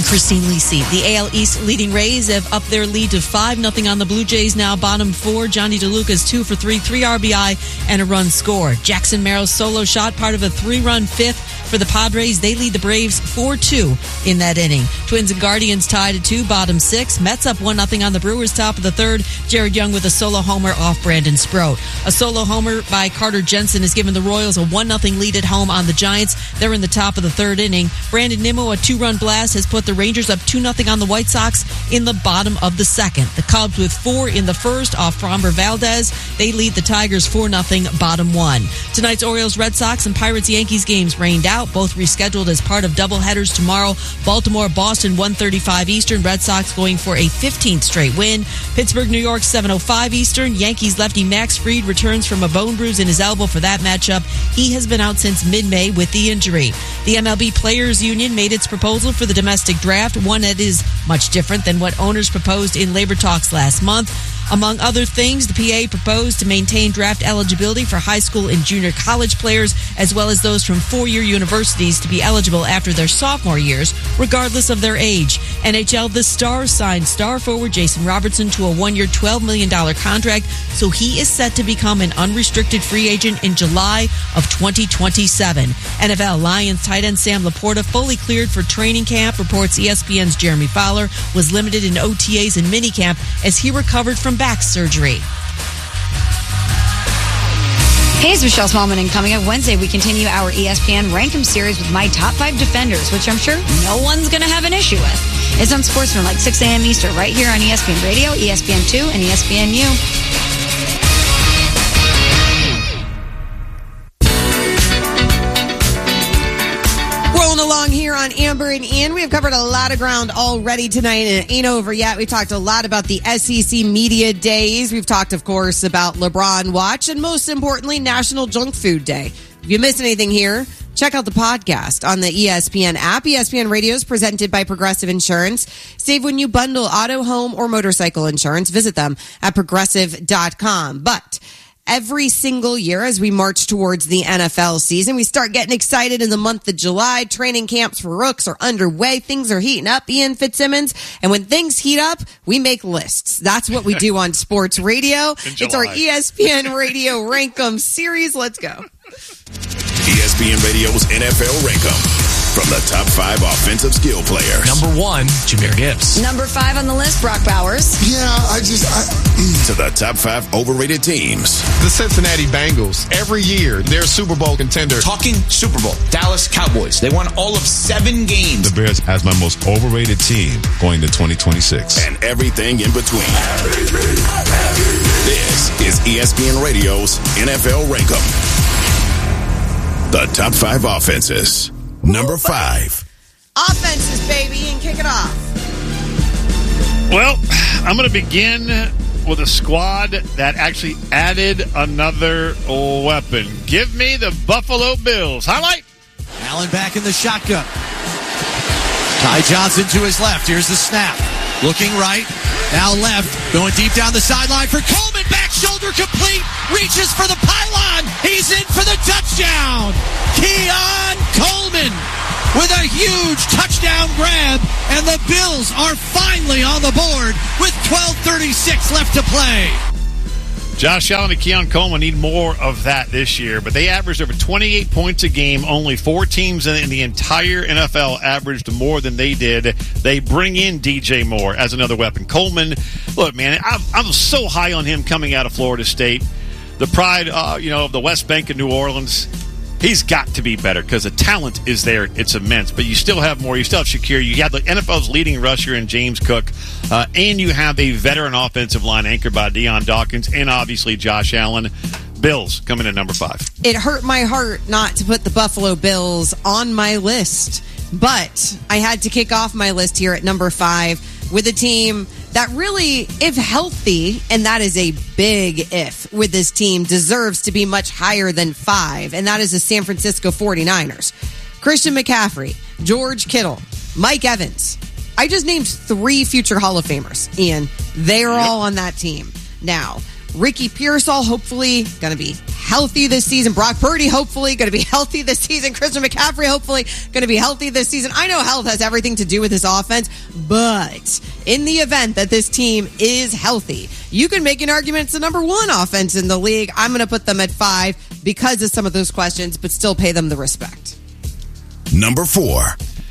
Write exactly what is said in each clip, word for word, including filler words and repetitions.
Christine Lisi. The A L East leading Rays have upped their lead to five nothing on the Blue Jays, now bottom four. Johnny DeLuca's two for three, three R B I, and a run scored. Jackson Merrill's solo shot, part of a three-run fifth for the Padres. They lead the Braves four two in that inning. Twins and Guardians tied at two, bottom six. Mets up one nothing on the Brewers, top of the third. Jared Young with a solo homer off Brandon Sproat. A solo homer by Carter Jensen has given the Royals a one nothing lead at home on the Giants. They're in the top of the third inning. Brandon Nimmo, a two-run blast, has put the Rangers up two nothing on the White Sox in the bottom of the second. The Cubs with four in the first off Framber Valdez. They lead the Tigers four nothing, bottom one. Tonight's Orioles, Red Sox, and Pirates Yankees games rained out, both rescheduled as part of doubleheaders tomorrow. Baltimore, Boston, one thirty-five Eastern. Red Sox going for a fifteenth straight win. Pittsburgh, New York, seven oh five Eastern. Yankees lefty Max Fried returns from a bone bruise in his elbow for that matchup. He has been out since mid-May with the injury. The M L B Players Union made its proposal for the domestic draft, one that is much different than what owners proposed in labor talks last month. Among other things, the P A proposed to maintain draft eligibility for high school and junior college players, as well as those from four-year universities to be eligible after their sophomore years, regardless of their age. N H L The Stars signed star forward Jason Robertson to a one-year, twelve million dollars contract, so he is set to become an unrestricted free agent in July of twenty twenty-seven. N F L Lions tight end Sam Laporta fully cleared for training camp, reports E S P N's Jeremy Fowler, was limited in O T As and minicamp as he recovered from back surgery. Hey, it's Michelle Smallman, and coming up Wednesday, we continue our E S P N Rankem series with my top five defenders, which I'm sure no one's going to have an issue with. It's on Sportsman, like six a.m. Eastern, right here on E S P N Radio, E S P N two, and E S P N U. Along here on Amber and Ian. We have covered a lot of ground already tonight, and it ain't over yet. We talked a lot about the S E C Media Days. We've talked, of course, about LeBron Watch, and most importantly, National Junk Food Day. If you missed anything here, check out the podcast on the E S P N app. E S P N Radio is presented by Progressive Insurance. Save when you bundle auto, home, or motorcycle insurance. Visit them at progressive dot com. But every single year as we march towards the N F L season, we start getting excited in the month of July. Training camps for rooks are underway. Things are heating up, Ian Fitzsimmons. And when things heat up, we make lists. That's what we do on sports radio. It's our E S P N Radio Rankem series. Let's go. E S P N Radio's N F L Rankem. From the top five offensive skill players. Number one, Jahmyr Gibbs. Number five on the list, Brock Bowers. Yeah, I just... I, to the top five overrated teams. The Cincinnati Bengals. Every year, they're a Super Bowl contender. Talking Super Bowl. Dallas Cowboys. They won all of seven games. The Bears has my most overrated team going to twenty twenty-six. And everything in between. This is E S P N Radio's N F L Rankem. The top five offenses. Number five. Offenses, baby, and kick it off. Well, I'm going to begin with a squad that actually added another weapon. Give me the Buffalo Bills. Highlight. Allen back in the shotgun. Ty Johnson to his left. Here's the snap. Looking right. Now left. Going deep down the sideline for Coleman. Back shoulder complete. Reaches for the pylon. He's in for the touchdown. Keon Coleman with a huge touchdown grab. And the Bills are finally on the board with twelve thirty-six left to play. Josh Allen and Keon Coleman need more of that this year, but they averaged over twenty-eight points a game. Only four teams in the entire N F L averaged more than they did. They bring in D J Moore as another weapon. Coleman, look, man, I'm, I'm so high on him coming out of Florida State. The pride, uh, you know, of the West Bank of New Orleans. He's got to be better because the talent is there. It's immense. But you still have more. You still have Shakir. You have the N F L's leading rusher in James Cook. Uh, and you have a veteran offensive line anchored by Deion Dawkins and obviously Josh Allen. Bills coming in number five. It hurt my heart not to put the Buffalo Bills on my list. But I had to kick off my list here at number five with a team that really, if healthy, and that is a big if with this team, deserves to be much higher than five, and that is the San Francisco forty-niners. Christian McCaffrey, George Kittle, Mike Evans. I just named three future Hall of Famers, Ian. They're all on that team. Now, Ricky Pearsall, hopefully, going to be healthy this season. Brock Purdy, hopefully, going to be healthy this season. Christian McCaffrey, hopefully, going to be healthy this season. I know health has everything to do with this offense, but in the event that this team is healthy, you can make an argument it's the number one offense in the league. I'm going to put them at five because of some of those questions, but still pay them the respect. Number four.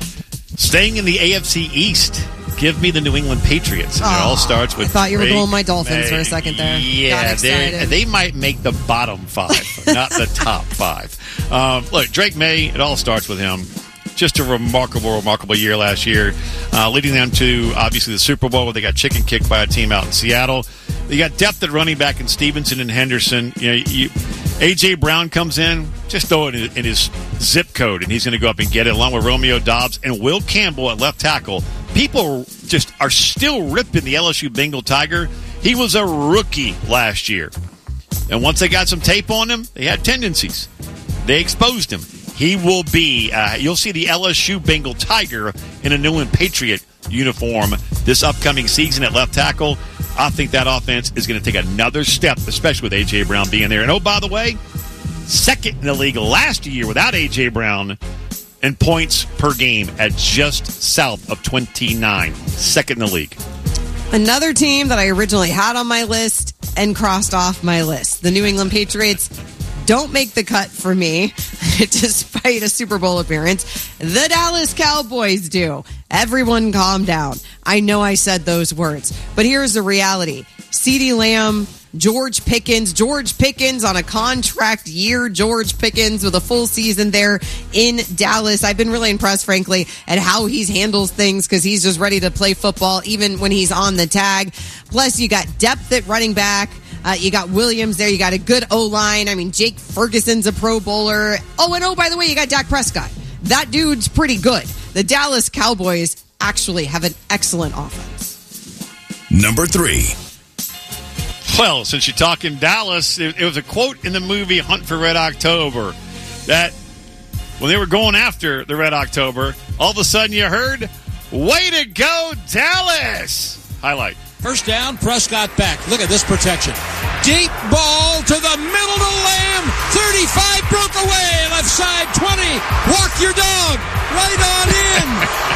Staying in the A F C East, give me the New England Patriots. And oh, it all starts with I thought you were Drake going my Dolphins May. for a second there. Yeah, they might make the bottom five, not the top five. Um, look, Drake May, it all starts with him. Just a remarkable, remarkable year last year, uh, leading them to, obviously, the Super Bowl where they got chicken kicked by a team out in Seattle. They got depth at running back in Stevenson and Henderson. You know, you, A J. Brown comes in, just throw it in, in his zip code, and he's going to go up and get it, along with Romeo Doubs and Will Campbell at left tackle. People just are still ripping the L S U Bengal Tiger. He was a rookie last year. And once they got some tape on him, they had tendencies. They exposed him. He will be, uh, you'll see the L S U Bengal Tiger in a New England Patriot uniform this upcoming season at left tackle. I think that offense is going to take another step, especially with A J. Brown being there. And oh, by the way, second in the league last year without A J. Brown in points per game at just south of twenty-nine. Second in the league. Another team that I originally had on my list and crossed off my list. The New England Patriots don't make the cut for me, despite a Super Bowl appearance. The Dallas Cowboys do. Everyone calm down. I know I said those words, but here's the reality. CeeDee Lamb, George Pickens, George Pickens on a contract year, George Pickens with a full season there in Dallas. I've been really impressed, frankly, at how he handles things because he's just ready to play football even when he's on the tag. Plus, you got depth at running back. Uh, you got Williams there. You got a good O-line. I mean, Jake Ferguson's a Pro Bowler. Oh, and oh, by the way, you got Dak Prescott. That dude's pretty good. The Dallas Cowboys actually have an excellent offense. Number three. Well, since you're talking Dallas, it, it was a quote in the movie Hunt for Red October that when they were going after the Red October, all of a sudden you heard, "Way to go, Dallas!" Highlight. First down, Prescott back. Look at this protection. Deep ball to the middle to Lamb. thirty-five broke away. Left side, twenty. Walk your dog. Right on in.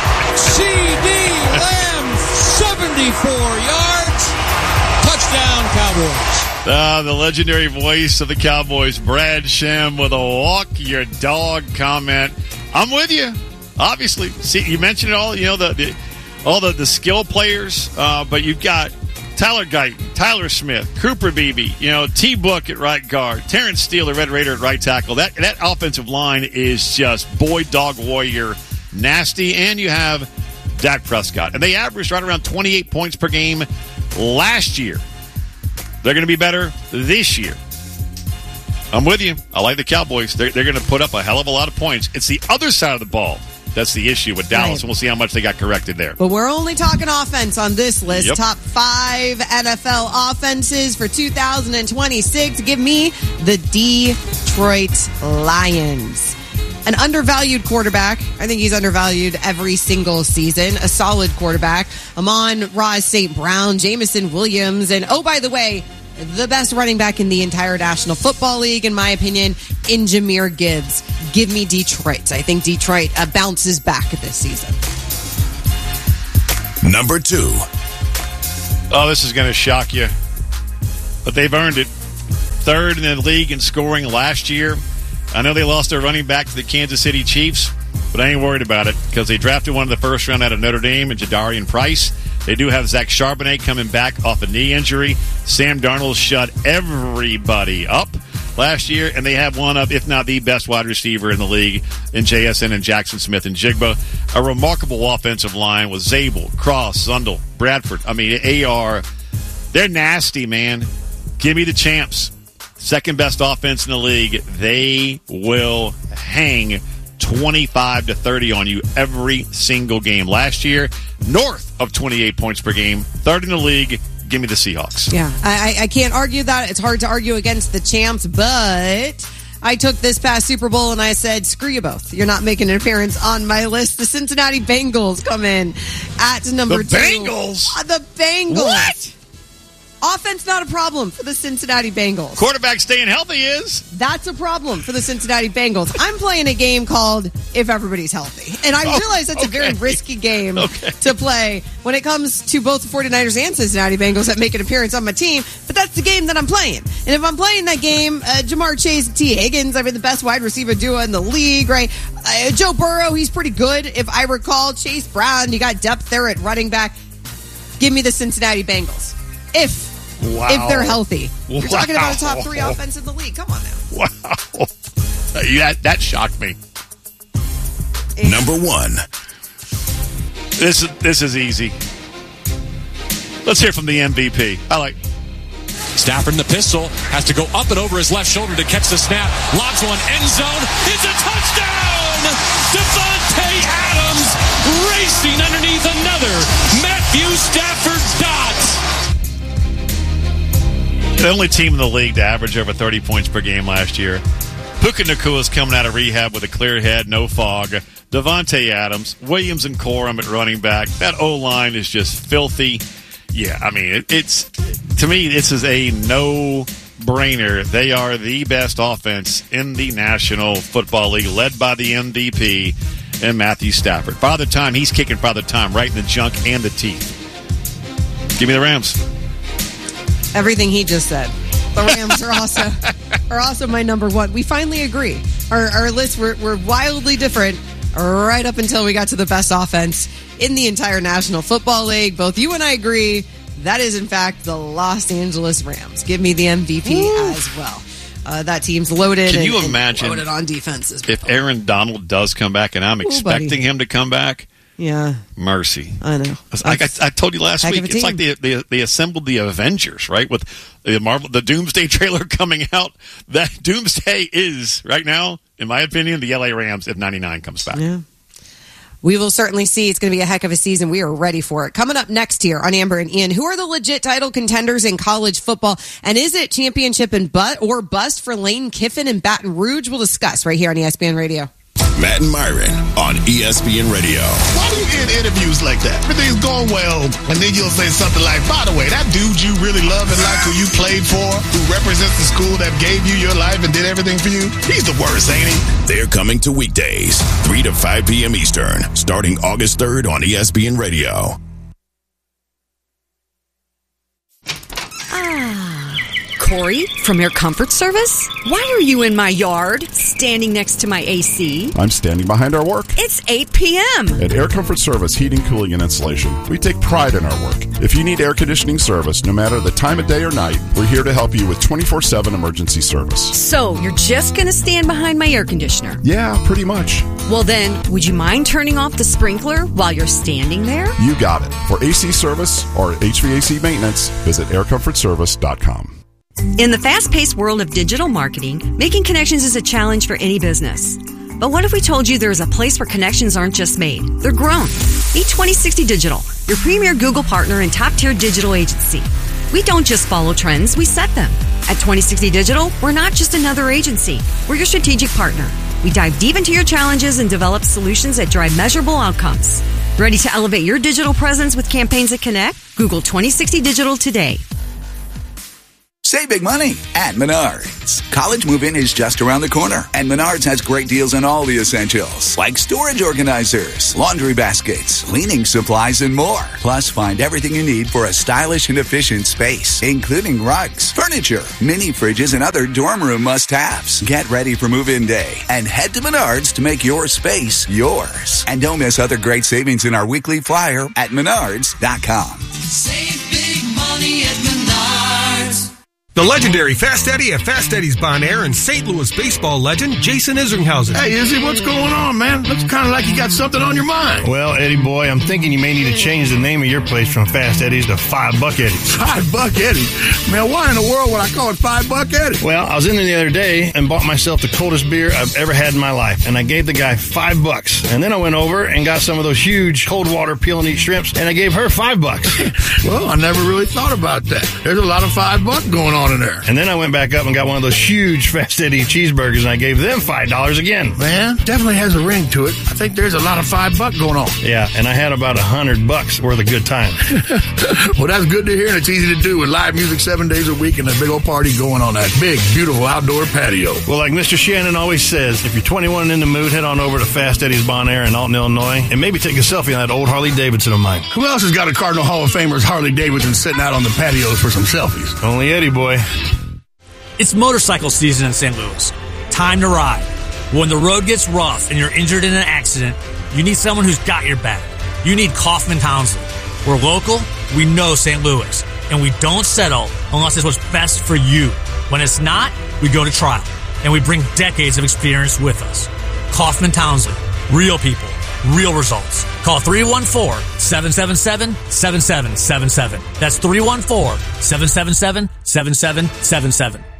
C D Lamb, seventy-four yards. Touchdown, Cowboys. Uh, the legendary voice of the Cowboys, Brad Shem, with a walk your dog comment. I'm with you, obviously. See, you mentioned it all, you know, the, the all the, the skill players, uh, but you've got Tyler Guyton, Tyler Smith, Cooper Beebe, you know, T-Book at right guard, Terrence Steele, the Red Raider at right tackle. That, that offensive line is just boy, dog, warrior, nasty, and you have Dak Prescott. And they averaged right around twenty-eight points per game last year. They're going to be better this year. I'm with you. I like the Cowboys. They're, they're going to put up a hell of a lot of points. It's the other side of the ball that's the issue with Dallas, right. And we'll see how much they got corrected there. But we're only talking offense on this list. Yep. Top five N F L offenses for two thousand twenty-six. Give me the Detroit Lions. An undervalued quarterback. I think he's undervalued every single season. A solid quarterback. Amon-Ra Saint Brown, Jameson Williams, and oh, by the way, the best running back in the entire National Football League, in my opinion, in Jahmyr Gibbs. Give me Detroit. I think Detroit uh, bounces back this season. Number two. Oh, this is going to shock you, but they've earned it. Third in the league in scoring last year. I know they lost their running back to the Kansas City Chiefs, but I ain't worried about it because they drafted one in the first round out of Notre Dame and Jadarian Price. They do have Zach Charbonnet coming back off a knee injury. Sam Darnold shut everybody up last year, and they have one of, if not the best wide receiver in the league in J S N and Jackson Smith and Jigba. A remarkable offensive line with Zabel, Cross, Zundel, Bradford. I mean, they are, they're nasty, man. Give me the champs. Second best offense in the league. They will hang twenty-five to thirty on you every single game. Last year, north of twenty-eight points per game. Third in the league. Give me the Seahawks. Yeah, I, I can't argue that. It's hard to argue against the champs, but I took this past Super Bowl and I said, screw you both. You're not making an appearance on my list. The Cincinnati Bengals come in at number the two. Bengals? Uh, the Bengals. What? Offense, not a problem for the Cincinnati Bengals. Quarterback staying healthy is. That's a problem for the Cincinnati Bengals. I'm playing a game called If Everybody's Healthy. And I Oh, realize that's okay. a very risky game Okay. to play when it comes to both the 49ers and Cincinnati Bengals that make an appearance on my team. But that's the game that I'm playing. And if I'm playing that game, uh, Jamar Chase and T. Higgins, I mean, the best wide receiver duo in the league, right? Uh, Joe Burrow, he's pretty good. If I recall, Chase Brown, you got depth there at running back. Give me the Cincinnati Bengals. If Wow. if they're healthy. You're talking about a top three Wow. offense in the league. Come on now. Wow. Uh, that, that shocked me. Number one. This is, this is easy. Let's hear from the M V P. I like. Stafford in the pistol has to go up and over his left shoulder to catch the snap. Lobs one end zone. It's a touchdown! Devontae Adams racing underneath another Matthew Stafford dot. The only team in the league to average over thirty points per game last year. Puka Nakua's coming out of rehab with a clear head, no fog. Devontae Adams, Williams and Corum at running back. That O-line is just filthy. Yeah, I mean, it, it's to me, this is a no-brainer. They are the best offense in the National Football League, led by the M V P and Matthew Stafford. Father Time, he's kicking Father Time right in the junk and the teeth. Give me the Rams. Everything he just said. The Rams are also are also my number one. We finally agree. Our our lists were, were wildly different right up until we got to the best offense in the entire National Football League. Both you and I agree that is, in fact, the Los Angeles Rams. Give me the M V P Woo. As well. Uh, that team's loaded. Can you and, imagine and loaded on defenses? If Aaron Donald does come back, and I'm Ooh, expecting buddy. him to come back? Yeah. Mercy. I know. Like I, I told you last Heck week, of a it's like team. they, they they assembled the Avengers, right? With the Marvel, the Doomsday trailer coming out. That Doomsday is right now, in my opinion, the L A Rams if ninety-nine comes back. Yeah. We will certainly see. It's going to be a heck of a season. We are ready for it. Coming up next here on Amber and Ian, who are the legit title contenders in college football? And is it championship and but or bust for Lane Kiffin and Baton Rouge? We'll discuss right here on E S P N Radio. Matt and Myron on E S P N Radio. Why do you end interviews like that? Everything's going well, and then you'll say something like, by the way, that dude you really love and like who you played for, who represents the school that gave you your life and did everything for you, he's the worst, ain't he? They're coming to weekdays, three to five p.m. Eastern, starting August third on E S P N Radio. Corey from Air Comfort Service? Why are you in my yard, standing next to my A C? I'm standing behind our work. It's eight p.m. At Air Comfort Service Heating, Cooling, and Insulation, we take pride in our work. If you need air conditioning service, no matter the time of day or night, we're here to help you with twenty-four seven emergency service. So, you're just going to stand behind my air conditioner? Yeah, pretty much. Well then, would you mind turning off the sprinkler while you're standing there? You got it. For A C service or H V A C maintenance, visit air comfort service dot com. In the fast-paced world of digital marketing, making connections is a challenge for any business. But what if we told you there's a place where connections aren't just made, they're grown? Meet twenty sixty Digital, your premier Google partner and top-tier digital agency. We don't just follow trends, we set them. At twenty sixty Digital, we're not just another agency. We're your strategic partner. We dive deep into your challenges and develop solutions that drive measurable outcomes. Ready to elevate your digital presence with campaigns that connect? Google twenty sixty Digital today. Save big money at Menards. College move-in is just around the corner, and Menards has great deals on all the essentials, like storage organizers, laundry baskets, cleaning supplies, and more. Plus, find everything you need for a stylish and efficient space, including rugs, furniture, mini fridges, and other dorm room must-haves. Get ready for move-in day and head to Menards to make your space yours. And don't miss other great savings in our weekly flyer at menards dot com. Save big money at Menards. The legendary Fast Eddie at Fast Eddie's Bon Air and Saint Louis baseball legend Jason Isringhausen. Hey, Izzy, what's going on, man? Looks kind of like you got something on your mind. Well, Eddie boy, I'm thinking you may need to change the name of your place from Fast Eddie's to Five Buck Eddie's. Five Buck Eddie? Man, why in the world would I call it Five Buck Eddie? Well, I was in there the other day and bought myself the coldest beer I've ever had in my life, and I gave the guy five bucks. And then I went over and got some of those huge cold water peel and eat shrimps, and I gave her five bucks. Well, I never really thought about that. There's a lot of five buck going on on in there. And then I went back up and got one of those huge Fast Eddie cheeseburgers, and I gave them five dollars again. Man, definitely has a ring to it. I think there's a lot of five buck going on. Yeah, and I had about a hundred bucks worth of good time. Well, that's good to hear, and it's easy to do with live music seven days a week and a big old party going on that big, beautiful outdoor patio. Well, like Mister Shannon always says, if you're twenty-one and in the mood, head on over to Fast Eddie's Bon Air in Alton, Illinois, and maybe take a selfie on that old Harley Davidson of mine. Who else has got a Cardinal Hall of Famer's Harley Davidson sitting out on the patios for some selfies? Only Eddie, boy. It's motorcycle season in Saint Louis. Time to ride. When the road gets rough and you're injured in an accident, you need someone who's got your back. You need Kaufman Townsley. We're local, we know Saint Louis, and we don't settle unless it's what's best for you. When it's not, we go to trial, and we bring decades of experience with us. Kaufman Townsley. Real people. Real results. Call three one four, seven seven seven, seven seven seven seven. That's three one four, seven seven seven, seven seven seven seven.